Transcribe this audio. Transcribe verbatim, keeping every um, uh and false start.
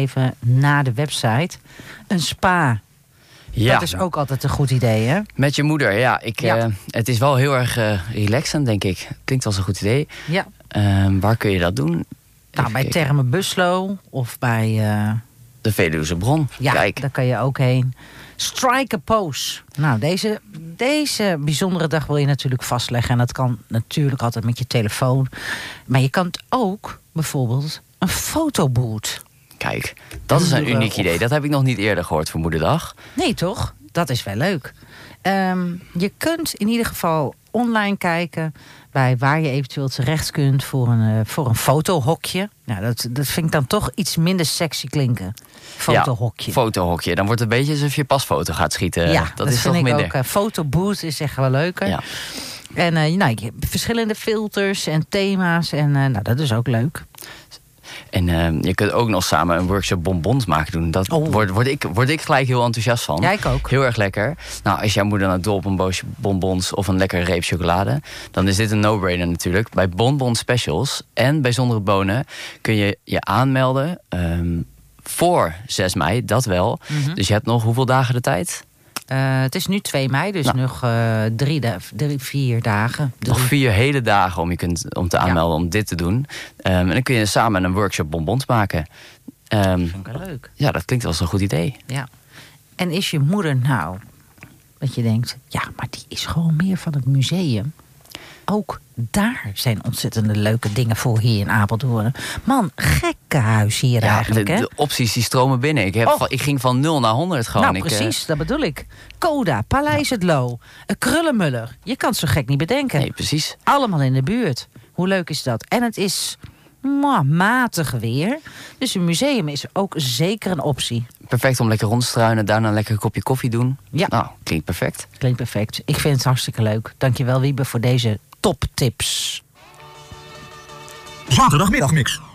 even naar de website. Een spa. Ja. Dat is ook altijd een goed idee, hè? Met je moeder, ja. Ik, ja. Uh, het is wel heel erg uh, relaxend, denk ik. Klinkt als een goed idee. Ja. Uh, waar kun je dat doen? Nou, bij Therme Buslo of bij... Uh... De Veluwe Bron. Ja, Kijk. Daar kan je ook heen. Strike a pose. Nou, deze, deze bijzondere dag wil je natuurlijk vastleggen. En dat kan natuurlijk altijd met je telefoon. Maar je kan het ook bijvoorbeeld een fotoboot. Kijk, dat is een uniek idee. Dat heb ik nog niet eerder gehoord voor Moederdag. Nee, toch? Dat is wel leuk. Um, je kunt in ieder geval online kijken bij waar je eventueel terecht kunt voor een, uh, voor een fotohokje. Nou, dat, dat vind ik dan toch iets minder sexy klinken. Fotohokje. Ja, fotohokje. Dan wordt het een beetje alsof je pasfoto gaat schieten. Ja, dat, dat is vind toch ik minder. ook. Uh, fotoboot is echt wel leuker. Ja. En uh, nou, je hebt verschillende filters en thema's. En uh, nou, dat is ook leuk. En uh, je kunt ook nog samen een workshop bonbons maken doen. Dat oh. word, word, ik, word ik gelijk heel enthousiast van. Ja, ik ook. Heel erg lekker. Nou, als jouw moeder nou dol op een boosje bonbons of een lekkere reep chocolade, dan is dit een no-brainer natuurlijk. Bij Bonbon Specials en Bijzondere Bonen kun je je aanmelden um, voor zes mei, dat wel. Mm-hmm. Dus je hebt nog hoeveel dagen de tijd? Uh, het is nu twee mei, dus nou. nog uh, drie, da- drie, vier dagen. Drie. Nog vier hele dagen om je kunt, om te aanmelden ja. om dit te doen. Um, en dan kun je samen een workshop bonbons maken. Um, dat vind ik wel leuk. Ja, dat klinkt wel eens een goed idee. Ja. En is je moeder nou, dat je denkt, ja, maar die is gewoon meer van het museum. Ook daar zijn ontzettende leuke dingen voor hier in Apeldoorn. Man, gekkenhuis hier ja, eigenlijk, de, hè? de opties die stromen binnen. Ik, heb oh. van, ik ging van nul naar honderd gewoon. Nou, ik, precies, uh... dat bedoel ik. Coda, Paleis ja. het Loo, een Krullenmuller. Je kan het zo gek niet bedenken. Nee, precies. Allemaal in de buurt. Hoe leuk is dat? En het is mwah, matig weer. Dus een museum is ook zeker een optie. Perfect om lekker rond te struinen, daarna een lekker kopje koffie doen. Ja. Nou, klinkt perfect. Klinkt perfect. Ik vind het hartstikke leuk. Dankjewel, Wiebe, voor deze toptips. Zaterdagmiddagmix.